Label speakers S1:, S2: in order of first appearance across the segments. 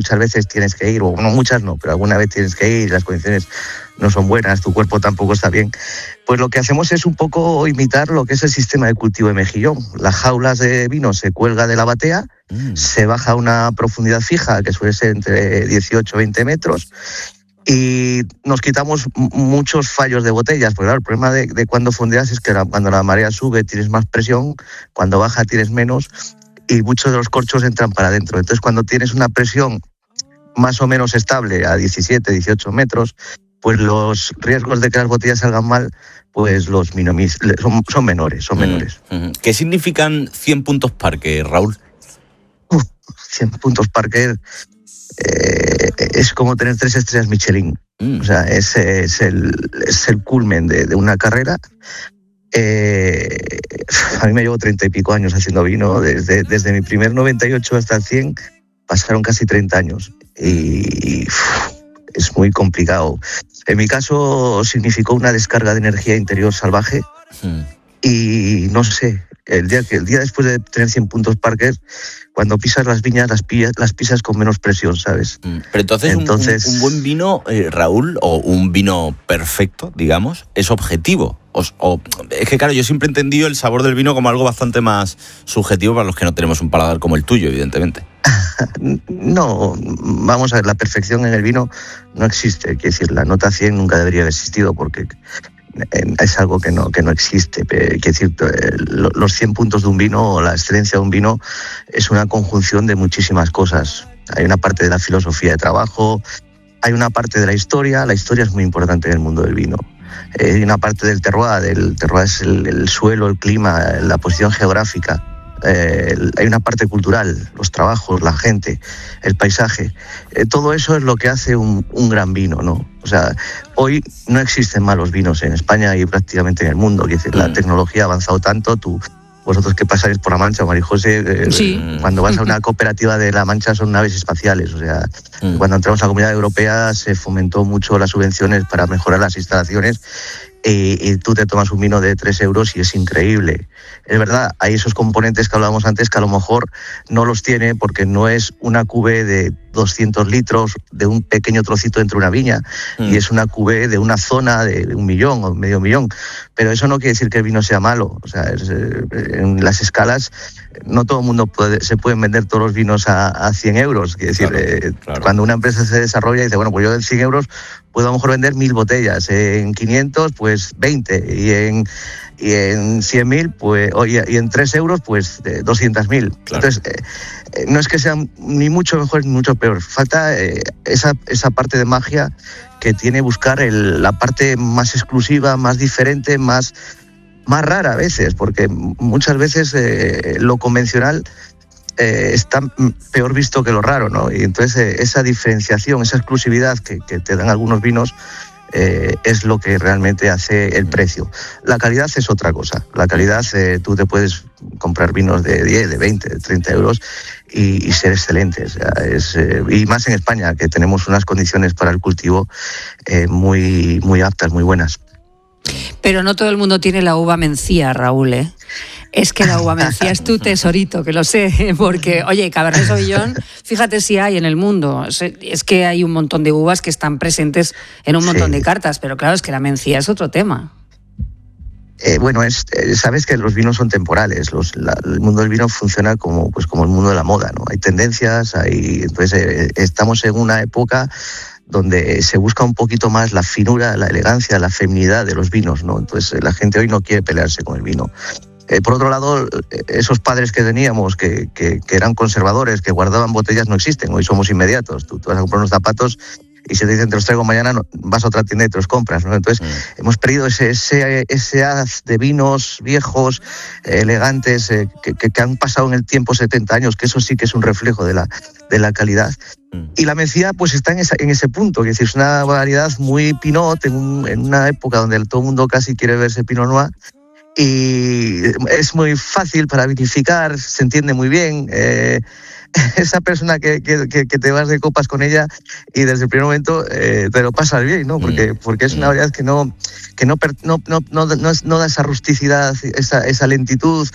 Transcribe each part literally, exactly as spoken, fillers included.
S1: muchas veces tienes que ir, o no muchas no, pero alguna vez tienes que ir, las condiciones no son buenas, tu cuerpo tampoco está bien, pues lo que hacemos es un poco imitar lo que es el sistema de cultivo de mejillón. Las jaulas de vino se cuelga de la batea, mm. se baja a una profundidad fija, que suele ser entre dieciocho a veinte metros, y nos quitamos muchos fallos de botellas, porque claro, el problema de, de cuando fondeas es que la, cuando la marea sube tienes más presión, cuando baja tienes menos, y muchos de los corchos entran para adentro. Entonces, cuando tienes una presión más o menos estable a diecisiete, dieciocho metros, pues los riesgos de que las botellas salgan mal, pues los minomis, son, son menores, son menores.
S2: Mm-hmm. ¿Qué significan cien puntos Parker, Raúl?
S1: Uf, cien puntos Parker eh, es como tener tres estrellas Michelin. Mm. O sea, es, es, el, es el culmen de, de una carrera. Eh, a mí me llevo treinta y pico años haciendo vino. Desde, desde mi primer noventa y ocho hasta el cien pasaron casi treinta años. Y uf, es muy complicado. En mi caso significó una descarga de energía interior salvaje. Mm. Y no sé, el día, el día después de tener cien puntos Parker, cuando pisas las viñas, las, pillas, las pisas con menos presión, ¿sabes?
S2: Pero entonces, entonces un, un, un buen vino, eh, Raúl, o un vino perfecto, digamos, es objetivo. O, o, es que claro, yo siempre he entendido el sabor del vino como algo bastante más subjetivo para los que no tenemos un paladar como el tuyo, evidentemente.
S1: No, vamos a ver, la perfección en el vino no existe. Quiero decir, la nota cien nunca debería haber existido porque es algo que no, que no existe. Quiero decir, los cien puntos de un vino o la excelencia de un vino es una conjunción de muchísimas cosas. Hay una parte de la filosofía de trabajo, hay una parte de la historia. La historia es muy importante en el mundo del vino. Hay una parte del terroir, el terroir es el, el suelo, el clima, la posición geográfica. Eh, hay una parte cultural, los trabajos, la gente, el paisaje. Eh, todo eso es lo que hace un, un gran vino, ¿no? O sea, hoy no existen malos vinos en España y prácticamente en el mundo. Quiero decir, la tecnología ha avanzado tanto. Tú, vosotros que pasáis por La Mancha, María José, eh, sí. cuando vas a una cooperativa de La Mancha son naves espaciales. O sea, mm. cuando entramos a la Comunidad Europea se fomentó mucho las subvenciones para mejorar las instalaciones. Y, y tú te tomas un vino de tres euros y es increíble. Es verdad, hay esos componentes que hablábamos antes que a lo mejor no los tiene porque no es una cuvée de doscientos litros de un pequeño trocito entre una viña mm. y es una cuvée de una zona de un millón o medio millón. Pero eso no quiere decir que el vino sea malo. O sea, es, en las escalas no todo el mundo puede, se pueden vender todos los vinos a, a cien euros. Quiere decir, claro, eh, claro. cuando una empresa se desarrolla y dice, bueno, pues yo de cien euros puedo a lo mejor vender mil botellas, en quinientos pues veinte y en, y en cien mil pues, o, y en tres euros pues doscientos mil. Claro. Entonces, eh, no es que sean ni mucho mejor ni mucho peor, falta eh, esa, esa parte de magia que tiene buscar el, la parte más exclusiva, más diferente, más, más rara a veces, porque muchas veces eh, lo convencional Eh, está peor visto que lo raro, ¿no? Y entonces eh, esa diferenciación, esa exclusividad que, que te dan algunos vinos eh, es lo que realmente hace el precio. La calidad es otra cosa. La calidad, eh, tú te puedes comprar vinos de diez, de veinte, de treinta euros y, y ser excelentes. O sea, es, eh, y más en España, que tenemos unas condiciones para el cultivo eh, muy, muy aptas, muy buenas.
S3: Pero no todo el mundo tiene la uva mencía, Raúl, ¿eh? Es que la uva mencía es tu tesorito, que lo sé, porque, oye, Cabernet Sauvignon, fíjate si hay en el mundo. Es que hay un montón de uvas que están presentes en un montón sí. de cartas, pero claro, es que la mencía es otro tema.
S1: Eh, bueno, es, eh, sabes que los vinos son temporales. Los, la, el mundo del vino funciona como, pues, como el mundo de la moda, ¿no? Hay tendencias, hay, entonces eh, estamos en una época donde se busca un poquito más la finura, la elegancia, la feminidad de los vinos, ¿no? Entonces la gente hoy no quiere pelearse con el vino. Eh, por otro lado, esos padres que teníamos, que, que, que eran conservadores, que guardaban botellas, no existen. Hoy somos inmediatos. Tú, tú vas a comprar unos zapatos y si te dicen te los traigo mañana, no, vas a otra tienda y te los compras, ¿no? Entonces mm. hemos perdido ese, ese, ese haz de vinos viejos, eh, elegantes, eh, que, que, que han pasado en el tiempo setenta años, que eso sí que es un reflejo de la, de la calidad. Mm. Y la mencía pues está en, esa, en ese punto, que es, decir, es una variedad muy pinot, en, un, en una época donde todo el mundo casi quiere verse pinot noir, y es muy fácil para vinificar, se entiende muy bien. Eh, esa persona que, que, que te vas de copas con ella y desde el primer momento eh, te lo pasas bien, ¿no? Porque, porque es una variedad que no, que no, no, no, no, no, no da esa rusticidad, esa, esa lentitud,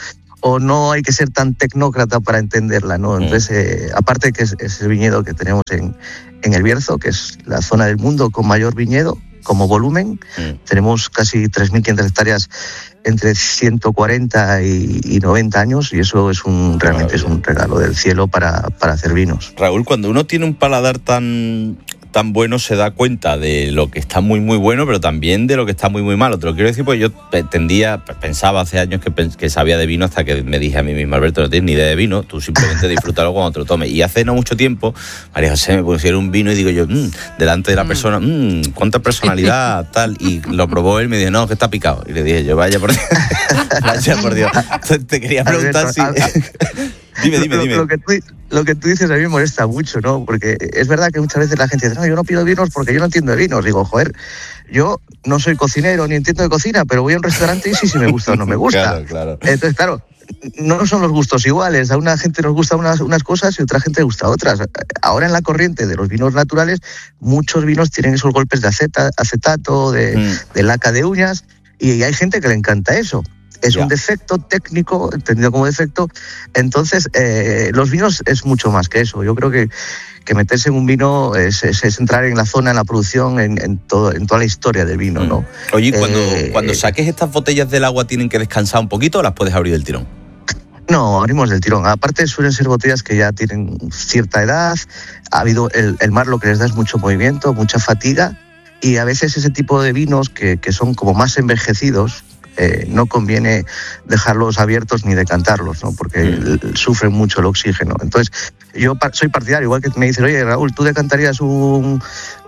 S1: o no hay que ser tan tecnócrata para entenderla, ¿no? Entonces, eh, aparte que es, es el viñedo que tenemos en, en El Bierzo, que es la zona del mundo con mayor viñedo, como volumen, mm. tenemos casi tres mil quinientas hectáreas entre ciento cuarenta y, y noventa años, y eso es un realmente es un regalo del cielo para, para hacer vinos.
S2: Raúl, cuando uno tiene un paladar tan... tan bueno, se da cuenta de lo que está muy muy bueno, pero también de lo que está muy muy malo. Te lo quiero decir porque yo tendía, pensaba hace años que, que sabía de vino, hasta que me dije a mí mismo: Alberto, no tienes ni idea de vino, tú simplemente disfrútalo cuando te lo tomes. Y hace no mucho tiempo María José me pusieron un vino y digo yo, mmm, delante de la persona, mmm, cuánta personalidad, tal, y lo probó él y me dijo, no, que está picado. Y le dije yo, vaya por Dios, vaya por Dios. Entonces te quería preguntar si... Dime, dime, dime.
S1: Lo, lo, que tú, lo que tú dices a mí me molesta mucho, ¿no? Porque es verdad que muchas veces la gente dice, no, yo no pido vinos porque yo no entiendo de vinos. Digo, joder, yo no soy cocinero ni entiendo de cocina, pero voy a un restaurante y sí, si me gusta o no me gusta.
S2: Claro, claro.
S1: Entonces, claro, no son los gustos iguales. A una gente nos gustan unas, unas cosas y a otra gente le gusta otras. Ahora en la corriente de los vinos naturales, muchos vinos tienen esos golpes de aceta, acetato, de, mm. de laca de uñas, y hay gente que le encanta eso. Es ya. un defecto técnico, entendido como defecto. Entonces, eh, los vinos es mucho más que eso. Yo creo que, que meterse en un vino es, es, es entrar en la zona, en la producción, en, en, todo, en toda la historia del vino, ¿no?
S2: Oye, cuando,
S1: eh,
S2: cuando saques estas botellas del agua, ¿tienen que descansar un poquito o las puedes abrir del tirón?
S1: No, abrimos del tirón. Aparte suelen ser botellas que ya tienen cierta edad. Ha habido el, el mar, lo que les da es mucho movimiento, mucha fatiga, y a veces ese tipo de vinos que, que son como más envejecidos, Eh, no conviene dejarlos abiertos ni decantarlos, ¿no? Porque mm. sufren mucho el oxígeno. Entonces, yo pa- soy partidario, igual que me dicen, oye, Raúl, ¿tú decantarías un,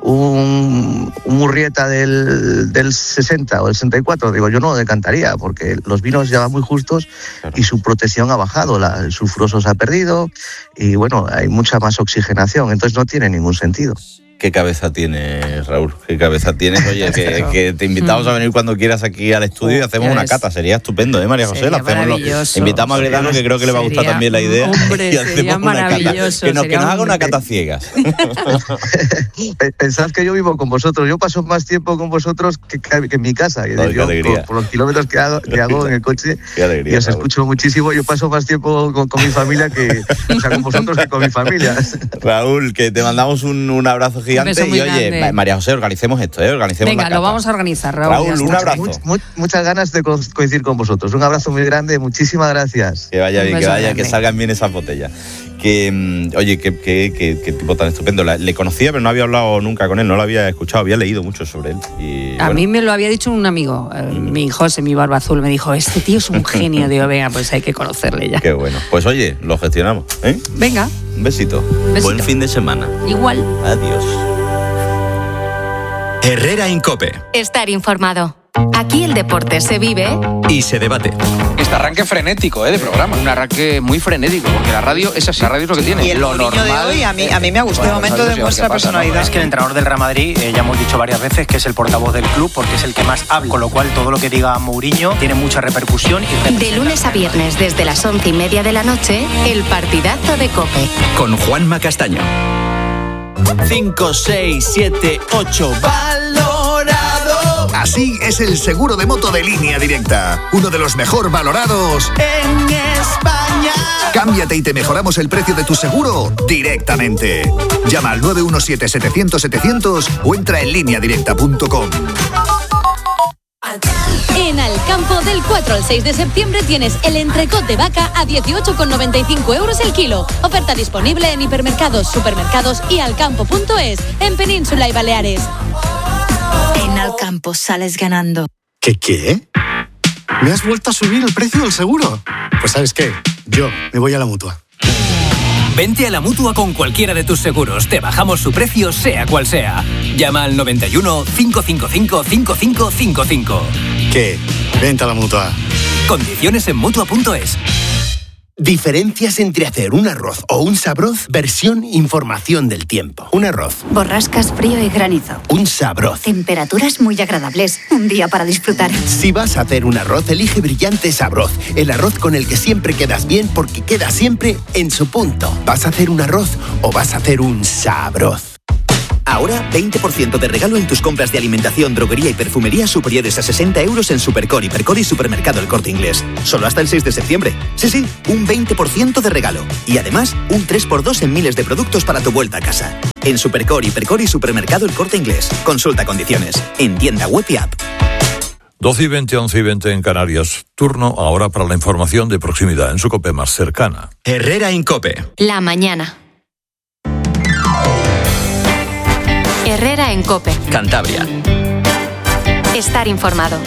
S1: un, un Murrieta del, del sesenta o del sesenta y cuatro? Digo, yo no lo decantaría, porque los vinos ya van muy justos, claro, y su protección ha bajado, la, el sulfuroso se ha perdido, y bueno, hay mucha más oxigenación, entonces no tiene ningún sentido.
S2: ¿Qué cabeza tienes, Raúl? ¿Qué cabeza tienes? Oye, que, que te invitamos a venir cuando quieras aquí al estudio y hacemos una cata. Sería estupendo, ¿eh, María José?
S3: Sería
S2: hacemos
S3: maravilloso.
S2: Lo, invitamos a Gredano, que creo que le va a gustar
S3: sería,
S2: también la idea.
S3: Hombre,
S2: y hacemos
S3: sería
S2: una
S3: maravilloso.
S2: Cata. Que nos, que nos haga
S3: un...
S2: una cata ciegas.
S1: Pensad que yo vivo con vosotros. Yo paso más tiempo con vosotros que, que en mi casa. Y
S2: Ay,
S1: yo, por, por los kilómetros que hago, que hago en el coche,
S2: qué alegría,
S1: y os
S2: Raúl.
S1: escucho muchísimo. Yo paso más tiempo con, con mi familia que, o sea, con vosotros que con mi familia.
S2: Raúl, que te mandamos un, un abrazo gigante.
S3: Un
S2: y oye,
S3: grande.
S2: María José, organicemos esto, ¿eh? Organicemos
S3: Venga,
S2: la cata.
S3: lo vamos a organizar, Raúl.
S2: Raúl, un abrazo.
S1: Much, much, muchas ganas de co- coincidir con vosotros. Un abrazo muy grande. Muchísimas gracias.
S2: Que vaya
S3: Un
S2: bien, que
S3: beso
S2: vaya,
S3: grande.
S2: que salgan bien esas botellas. Que, oye, qué, qué, qué, qué tipo tan estupendo. La, le conocía, pero no había hablado nunca con él, no lo había escuchado, había leído mucho sobre él. Y,
S3: a
S2: bueno.
S3: mí me lo había dicho un amigo, eh, mm. mi José, mi barba azul, me dijo, este tío es un genio. Digo, venga, pues hay que conocerle ya.
S2: Qué bueno. Pues oye, lo gestionamos, ¿eh?
S3: Venga.
S2: Un besito.
S3: Besito.
S2: Buen fin de semana.
S3: Igual.
S2: Adiós.
S4: Herrera Incope.
S5: Estar informado. Aquí el deporte se vive
S4: y se debate.
S6: Este arranque frenético, ¿eh? De programa. Un arranque muy frenético, porque la radio es así. La radio es lo que tiene.
S7: Y el
S6: lo normal
S7: de hoy, a mí, a mí me ha gustado. Bueno, de momento demuestra personalidad.
S8: ¿no? Es que el entrenador del Real Madrid, eh, ya hemos dicho varias veces que es el portavoz del club porque es el que más habla. Con lo cual, todo lo que diga Mourinho tiene mucha repercusión. Y
S5: de lunes a viernes, desde las once y media de la noche, el partidazo de COPE.
S4: Con Juanma Castaño.
S9: cinco, seis, siete, ocho, valorado.
S10: Así es el seguro de moto de Línea Directa, uno de los mejor valorados
S9: en España.
S10: Cámbiate y te mejoramos el precio de tu seguro directamente. Llama al nueve uno siete, setecientos, setecientos o entra en línea directa punto com.
S11: En Alcampo, del cuatro al seis de septiembre tienes el entrecot de vaca a dieciocho con noventa y cinco euros el kilo. Oferta disponible en hipermercados, supermercados y alcampo punto es, en Península y Baleares.
S12: En Alcampo sales ganando.
S13: ¿Qué qué? ¿Me has vuelto a subir el precio del seguro? Pues ¿sabes qué? Yo me voy a la Mutua.
S4: Vente a la Mutua con cualquiera de tus seguros. Te bajamos su precio, sea cual sea. Llama al noventa y uno, cinco cinco cinco, cinco cinco cinco cinco.
S13: ¿Qué? Vente a la Mutua.
S4: Condiciones en Mutua punto es.
S14: Diferencias entre hacer un arroz o un sabroz, versión información del tiempo. Un arroz.
S15: Borrascas, frío y granizo.
S14: Un sabroz.
S15: Temperaturas muy agradables. Un día para disfrutar.
S14: Si vas a hacer un arroz, elige Brillante Sabroz. El arroz con el que siempre quedas bien porque queda siempre en su punto. ¿Vas a hacer un arroz o vas a hacer un sabroz?
S16: Ahora veinte por ciento de regalo en tus compras de alimentación, droguería y perfumería superiores a sesenta euros en Supercore, Hipercore y Supermercado El Corte Inglés. Solo hasta el seis de septiembre. Sí, sí, un veinte por ciento de regalo. Y además, un tres por dos en miles de productos para tu vuelta a casa. En Supercore, Hipercore y Supermercado El Corte Inglés. Consulta condiciones. En tienda web y app.
S17: doce y veinte, once y veinte en Canarias. Turno ahora para la información de proximidad en su COPE más cercana.
S18: Herrera Incope.
S5: La mañana. Herrera en COPE.
S18: Cantabria.
S5: Estar informado.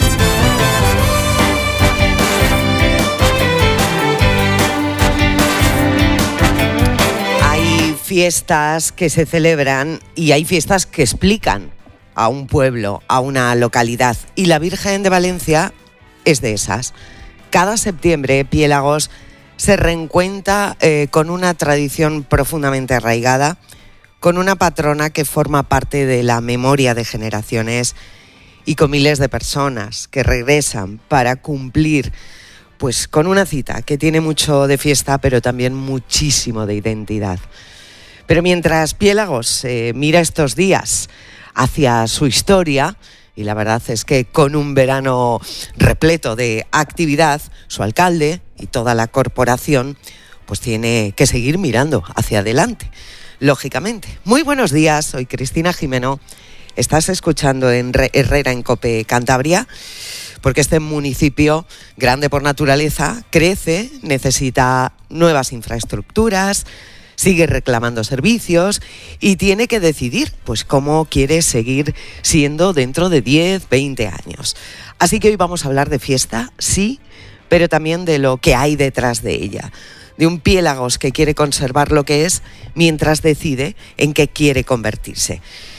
S19: Hay fiestas que se celebran y hay fiestas que explican a un pueblo, a una localidad. Y la Virgen de Valencia es de esas. Cada septiembre, Piélagos se reencuentra eh, con una tradición profundamente arraigada, con una patrona que forma parte de la memoria de generaciones y con miles de personas que regresan para cumplir pues con una cita que tiene mucho de fiesta, pero también muchísimo de identidad. Pero mientras Piélagos eh, mira estos días hacia su historia, y la verdad es que con un verano repleto de actividad, su alcalde y toda la corporación pues tiene que seguir mirando hacia adelante. Lógicamente. Muy buenos días, soy Cristina Jimeno. Estás escuchando en Herrera en COPE Cantabria, porque este municipio, grande por naturaleza, crece, necesita nuevas infraestructuras, sigue reclamando servicios y tiene que decidir pues cómo quiere seguir siendo dentro de diez, veinte años. Así que hoy vamos a hablar de fiesta, sí, pero también de lo que hay detrás de ella. De un Piélagos que quiere conservar lo que es mientras decide en qué quiere convertirse.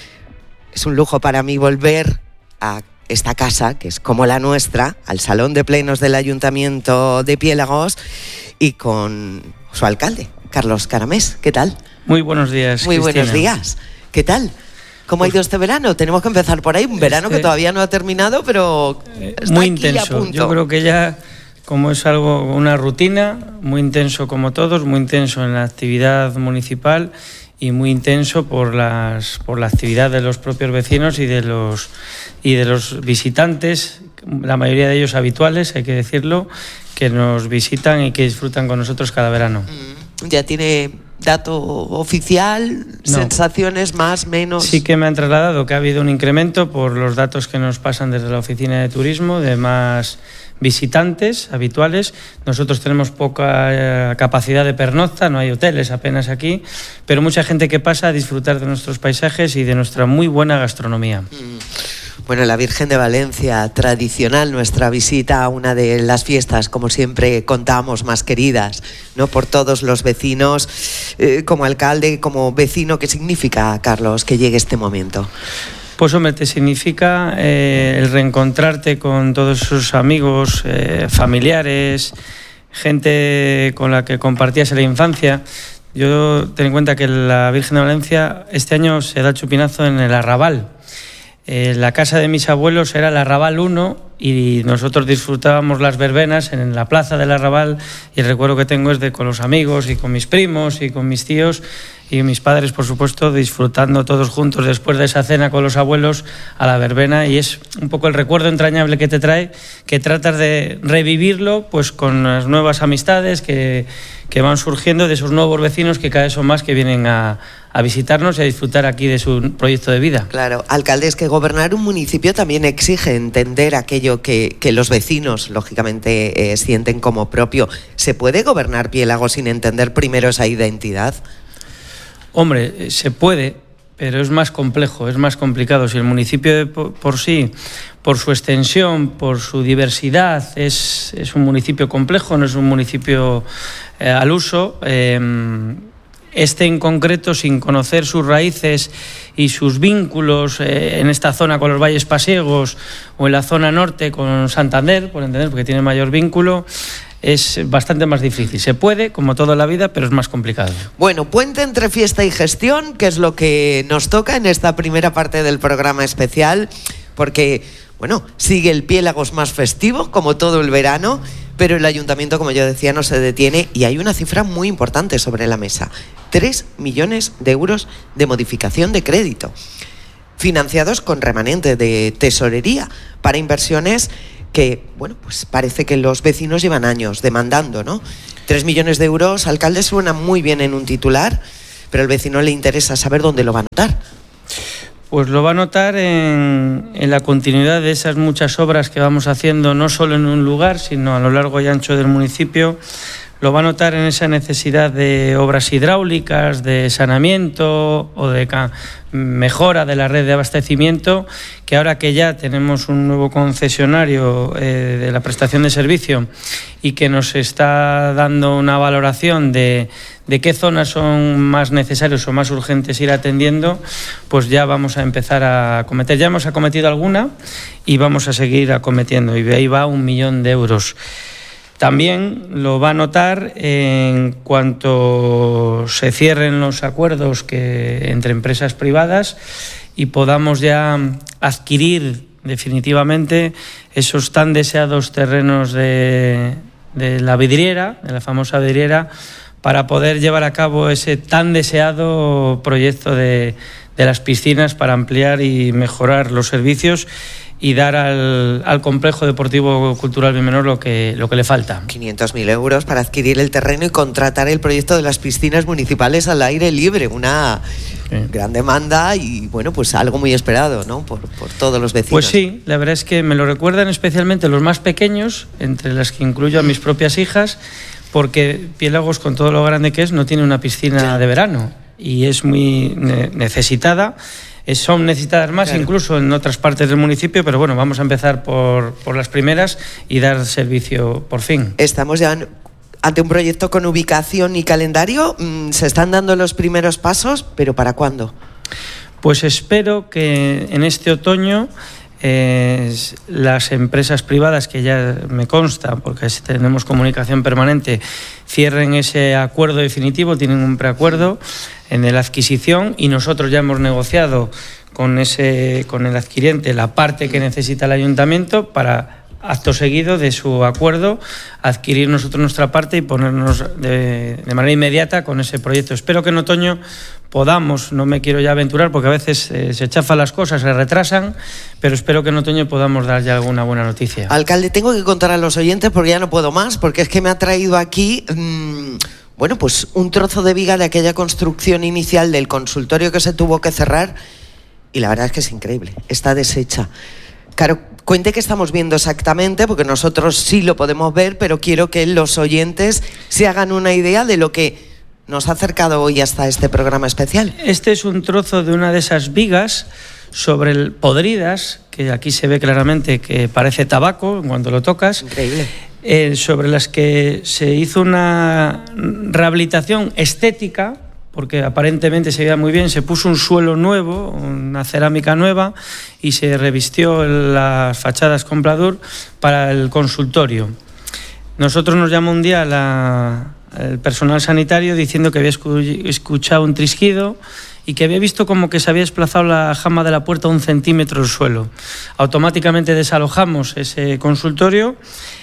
S19: Es un lujo para mí volver a esta casa, que es como la nuestra, al Salón de Plenos del Ayuntamiento de Piélagos y con su alcalde, Carlos Caramés. ¿Qué tal?
S20: Muy buenos días,
S19: Muy
S20: Cristina.
S19: buenos días. ¿Qué tal? ¿Cómo ha ido este verano? Tenemos que empezar por ahí. Un verano este... que todavía no ha terminado, pero está
S20: muy
S19: aquí
S20: intenso.
S19: a punto.
S20: Yo creo que ya... Como es algo, una rutina, muy intenso como todos, muy intenso en la actividad municipal y muy intenso por las por la actividad de los propios vecinos y de los y de los visitantes, la mayoría de ellos habituales, hay que decirlo, que nos visitan y que disfrutan con nosotros cada verano.
S19: ¿Ya tiene dato oficial? No. ¿Sensaciones más, menos?
S20: Sí que me han trasladado que ha habido un incremento por los datos que nos pasan desde la oficina de turismo, de más visitantes habituales. Nosotros tenemos poca eh, capacidad de pernocta, no hay hoteles apenas aquí, pero mucha gente que pasa a disfrutar de nuestros paisajes y de nuestra muy buena gastronomía.
S19: Mm. Bueno, la Virgen de Valencia, tradicional, nuestra visita a una de las fiestas, como siempre contamos, más queridas, ¿no? Por todos los vecinos. Eh, como alcalde, como vecino, ¿qué significa, Carlos, que llegue este momento?
S20: Pues hombre, te significa eh, el reencontrarte con todos sus amigos, eh, familiares, gente con la que compartías en la infancia. Yo ten en cuenta que la Virgen de Valencia este año se da el chupinazo en el Arrabal. Eh, la casa de mis abuelos era el Arrabal uno y nosotros disfrutábamos las verbenas en la plaza del Arrabal, y el recuerdo que tengo es de con los amigos y con mis primos y con mis tíos y mis padres, por supuesto, disfrutando todos juntos después de esa cena con los abuelos a la verbena, y es un poco el recuerdo entrañable que te trae, que tratas de revivirlo pues con las nuevas amistades que, que van surgiendo, de esos nuevos vecinos que cada vez son más, que vienen a, a visitarnos y a disfrutar aquí de su proyecto de vida.
S19: Claro, alcalde, es que gobernar un municipio también exige entender aquello que, que los vecinos, lógicamente, eh, sienten como propio. ¿Se puede gobernar Piélagos sin entender primero esa identidad?
S20: Hombre, se puede, pero es más complejo, es más complicado. Si el municipio de por, por sí, por su extensión, por su diversidad, es, es un municipio complejo, no es un municipio eh, al uso. Eh, Este en concreto, sin conocer sus raíces y sus vínculos eh, en esta zona con los valles pasiegos o en la zona norte con Santander, por entender, porque tiene mayor vínculo, es bastante más difícil. Se puede, como toda la vida, pero es más complicado.
S19: Bueno, puente entre fiesta y gestión, que es lo que nos toca en esta primera parte del programa especial, porque Bueno, sigue el Piélagos más festivo, como todo el verano, pero el ayuntamiento, como yo decía, no se detiene y hay una cifra muy importante sobre la mesa. Tres millones de euros de modificación de crédito, financiados con remanente de tesorería para inversiones que, bueno, pues parece que los vecinos llevan años demandando, ¿no? Tres millones de euros, alcalde, suena muy bien en un titular, pero al vecino le interesa saber dónde lo va a notar.
S20: Pues lo va a notar en, en la continuidad de esas muchas obras que vamos haciendo, no solo en un lugar, sino a lo largo y ancho del municipio. Lo va a notar en esa necesidad de obras hidráulicas, de saneamiento o de mejora de la red de abastecimiento, que ahora que ya tenemos un nuevo concesionario eh, de la prestación de servicio y que nos está dando una valoración de, de qué zonas son más necesarios o más urgentes ir atendiendo, pues ya vamos a empezar a acometer. Ya hemos acometido alguna y vamos a seguir acometiendo, y de ahí va un millón de euros. También lo va a notar en cuanto se cierren los acuerdos que, entre empresas privadas y podamos ya adquirir definitivamente esos tan deseados terrenos de, de la vidriera, de la famosa vidriera, para poder llevar a cabo ese tan deseado proyecto de, de las piscinas para ampliar y mejorar los servicios y dar al, al complejo deportivo cultural Bimenor lo que, lo que le falta.
S19: quinientos mil euros para adquirir el terreno y contratar el proyecto de las piscinas municipales al aire libre. Una sí. gran demanda y, bueno, pues algo muy esperado, ¿no? Por, por todos los vecinos.
S20: Pues sí, la verdad es que me lo recuerdan especialmente los más pequeños, entre las que incluyo a mis propias hijas, porque Piélagos, con todo lo grande que es, no tiene una piscina de verano y es muy necesitada. Son necesitadas más, claro, incluso en otras partes del municipio, pero bueno, vamos a empezar por, por las primeras y dar servicio por fin.
S19: Estamos ya ante un proyecto con ubicación y calendario. Se están dando los primeros pasos, pero ¿para cuándo?
S20: Pues espero que en este otoño eh, las empresas privadas, que ya me consta, porque tenemos comunicación permanente, cierren ese acuerdo definitivo, tienen un preacuerdo en la adquisición y nosotros ya hemos negociado con, ese, con el adquiriente la parte que necesita el ayuntamiento para, acto seguido de su acuerdo, adquirir nosotros nuestra parte y ponernos de, de manera inmediata con ese proyecto. Espero que en otoño podamos, no me quiero ya aventurar porque a veces eh, se chafan las cosas, se retrasan, pero espero que en otoño podamos dar ya alguna buena noticia.
S19: Alcalde, tengo que contar a los oyentes porque ya no puedo más, porque es que me ha traído aquí... Mmm... Bueno, pues un trozo de viga de aquella construcción inicial del consultorio que se tuvo que cerrar y la verdad es que es increíble, está deshecha. Claro, cuente qué estamos viendo exactamente, porque nosotros sí lo podemos ver, pero quiero que los oyentes se hagan una idea de lo que nos ha acercado hoy hasta este programa especial.
S20: Este es un trozo de una de esas vigas sobre el, podridas, que aquí se ve claramente que parece tabaco cuando lo tocas.
S19: Increíble.
S20: Eh, sobre las que se hizo una rehabilitación estética, porque aparentemente se veía muy bien, se puso un suelo nuevo, una cerámica nueva y se revistió las fachadas con pladur para el consultorio. Nosotros nos llamó un día la, el personal sanitario diciendo que había escuchado un trisquido y que había visto como que se había desplazado la jamba de la puerta un centímetro del suelo. Automáticamente desalojamos ese consultorio.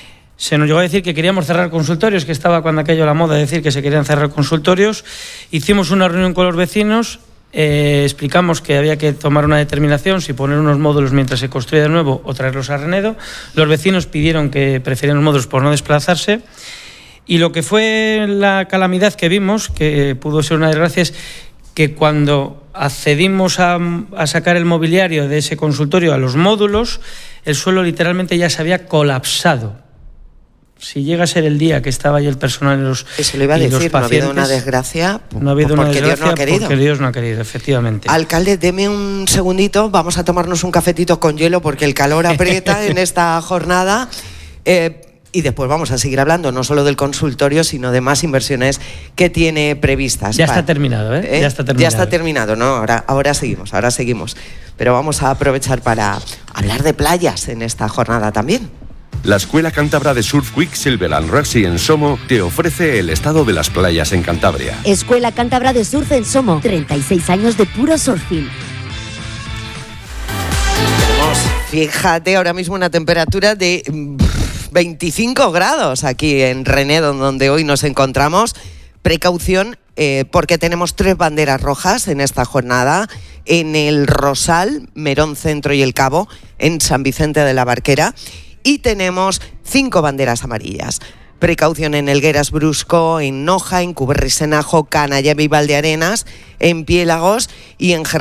S20: Se nos llegó a decir que queríamos cerrar consultorios, que estaba cuando aquello la moda de decir que se querían cerrar consultorios. Hicimos una reunión con los vecinos, eh, explicamos que había que tomar una determinación, si poner unos módulos mientras se construía de nuevo o traerlos a Renedo. Los vecinos pidieron que preferían los módulos por no desplazarse. Y lo que fue la calamidad que vimos, que pudo ser una desgracia, es que cuando accedimos a, a sacar el mobiliario de ese consultorio a los módulos, el suelo literalmente ya se había colapsado. Si llega a ser el día que estaba ahí el personal y los pacientes...
S19: Eso le iba a decir, no ha habido una desgracia,
S20: no ha habido una
S19: porque
S20: desgracia
S19: Dios no ha querido.
S20: Porque Dios no ha querido, efectivamente.
S19: Alcalde, deme un segundito, vamos a tomarnos un cafetito con hielo porque el calor aprieta en esta jornada. Eh, y después vamos a seguir hablando no solo del consultorio, sino de más inversiones que tiene previstas.
S20: Ya para, está terminado, ¿eh? ¿eh? Ya está terminado.
S19: Ya está terminado, ¿no? Ahora, ahora seguimos, ahora seguimos. Pero vamos a aprovechar para hablar de playas en esta jornada también.
S18: La Escuela Cántabra de Surf Quicksilver and Roxy en Somo te ofrece el estado de las playas en Cantabria.
S21: Escuela Cántabra de Surf en Somo, treinta y seis años de puro surfing.
S19: Tenemos Fíjate, ahora mismo una temperatura de veinticinco grados aquí en Renedo, donde hoy nos encontramos. Precaución eh, porque tenemos tres banderas rojas en esta jornada, en el Rosal, Merón Centro y El Cabo, en San Vicente de la Barquera, y tenemos cinco banderas amarillas. Precaución en Elgueras Brusco, en Noja, en Cuberri Senajo, Canallave y Valdearenas, en Piélagos y en Gerona.